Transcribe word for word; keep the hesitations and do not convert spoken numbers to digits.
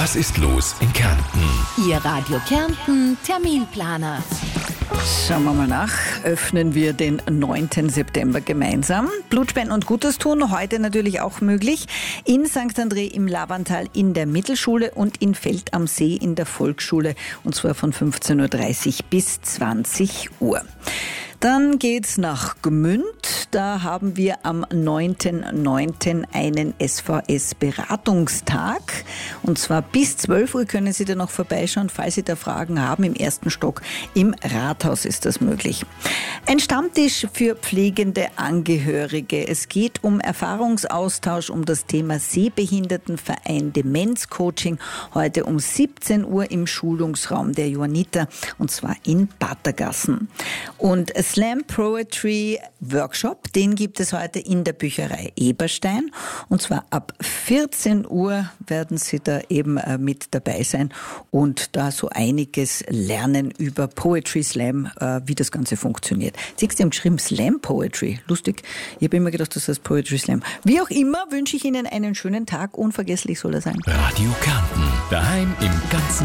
Was ist los in Kärnten? Ihr Radio Kärnten Terminplaner. Schauen wir mal nach. Öffnen wir den neunten September gemeinsam. Blutspenden und Gutes tun, heute natürlich auch möglich. In Sankt André im Lavantal in der Mittelschule und in Feld am See in der Volksschule. Und zwar von fünfzehn Uhr dreißig bis zwanzig Uhr. Dann geht's nach Gmünd. Da haben wir am neunten neunten einen S V S-Beratungstag. Und zwar bis zwölf Uhr können Sie da noch vorbeischauen, falls Sie da Fragen haben. Im ersten Stock im Rathaus ist das möglich. Ein Stammtisch für pflegende Angehörige. Es geht um Erfahrungsaustausch, um das Thema Sehbehindertenverein Demenzcoaching. Heute um siebzehn Uhr im Schulungsraum der Johanniter, und zwar in Patergassen. Und Slam Poetry Workshop, den gibt es heute in der Bücherei Eberstein. Und zwar ab vierzehn Uhr werden Sie da eben mit dabei sein und da so einiges lernen über Poetry Slam, wie das Ganze funktioniert. Sie haben geschrieben Slam Poetry. Lustig. Ich habe immer gedacht, das heißt Poetry Slam. Wie auch immer wünsche ich Ihnen einen schönen Tag. Unvergesslich soll er sein. Radio Kärnten. Daheim im ganzen